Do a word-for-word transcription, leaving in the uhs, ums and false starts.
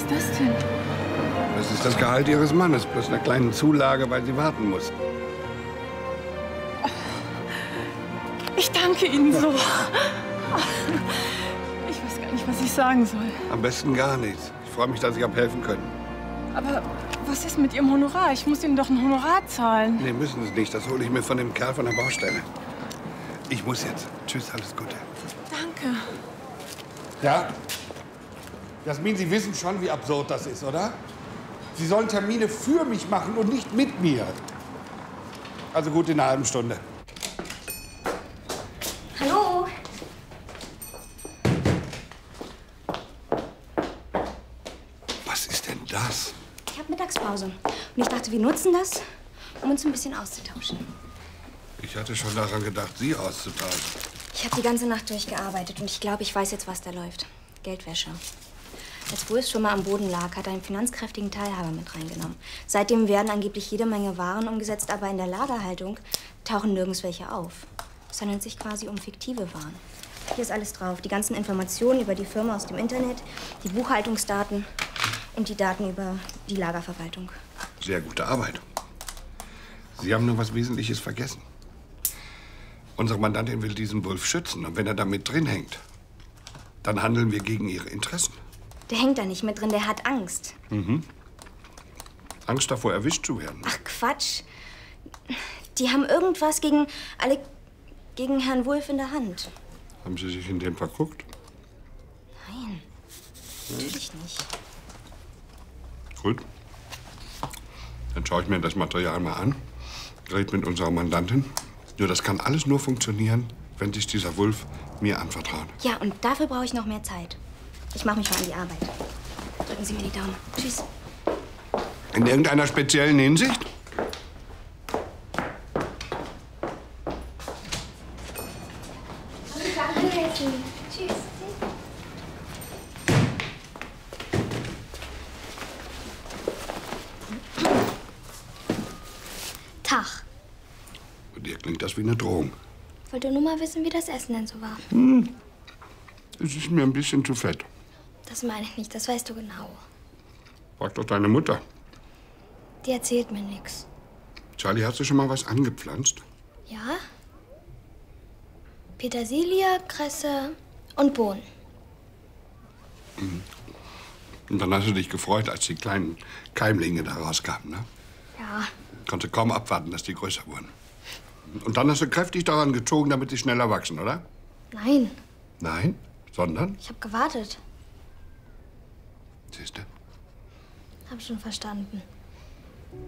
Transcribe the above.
ist das denn? Das ist das Gehalt Ihres Mannes, plus einer kleinen Zulage, weil Sie warten mussten. Ich danke Ihnen so. Ich weiß gar nicht, was ich sagen soll. Am besten gar nichts. Ich freue mich, dass ich habe helfen können. Aber was ist mit Ihrem Honorar? Ich muss Ihnen doch ein Honorar zahlen. Nee, müssen Sie nicht. Das hole ich mir von dem Kerl von der Baustelle. Ich muss jetzt. Tschüss, alles Gute. Danke. Ja? Jasmin, Sie wissen schon, wie absurd das ist, oder? Sie sollen Termine für mich machen und nicht mit mir. Also gut, in einer halben Stunde. Hallo? Was ist denn das? Ich habe Mittagspause. Und ich dachte, wir nutzen das, um uns ein bisschen auszutauschen. Ich hatte schon daran gedacht, Sie auszutauschen. Ich habe die ganze Nacht durchgearbeitet und ich glaube, ich weiß jetzt, was da läuft. Geldwäsche. Als Wulff schon mal am Boden lag, hat er einen finanzkräftigen Teilhaber mit reingenommen. Seitdem werden angeblich jede Menge Waren umgesetzt, aber in der Lagerhaltung tauchen nirgends welche auf. Es handelt sich quasi um fiktive Waren. Hier ist alles drauf. Die ganzen Informationen über die Firma aus dem Internet, die Buchhaltungsdaten und die Daten über die Lagerverwaltung. Sehr gute Arbeit. Sie haben nur was Wesentliches vergessen. Unsere Mandantin will diesen Wulff schützen. Und wenn er da mit drin hängt, dann handeln wir gegen ihre Interessen. Der hängt da nicht mit drin, der hat Angst. Mhm. Angst davor, erwischt zu werden. Ach, Quatsch. Die haben irgendwas gegen alle, gegen Herrn Wulff in der Hand. Haben Sie sich in den verguckt? Nein, natürlich nicht. Gut. Dann schaue ich mir das Material mal an. Rede mit unserer Mandantin. Nur das kann alles nur funktionieren, wenn sich dieser Wulff mir anvertraut. Ja, und dafür brauche ich noch mehr Zeit. Ich mache mich mal an die Arbeit. Drücken Sie mir die Daumen. Tschüss. In irgendeiner speziellen Hinsicht? Tschüss. Tag. Bei dir klingt das wie eine Drohung. Ich wollte nur mal wissen, wie das Essen denn so war. Hm. Es ist mir ein bisschen zu fett. Das meine ich nicht, das weißt du genau. Frag doch deine Mutter. Die erzählt mir nichts. Charlie, hast du schon mal was angepflanzt? Ja? Petersilie, Kresse und Bohnen. Mhm. Und dann hast du dich gefreut, als die kleinen Keimlinge da rauskamen, ne? Ja. Konnte kaum abwarten, dass die größer wurden. Und dann hast du kräftig daran gezogen, damit sie schneller wachsen, oder? Nein. Nein? Sondern? Ich habe gewartet. Siehst du? Hab schon verstanden.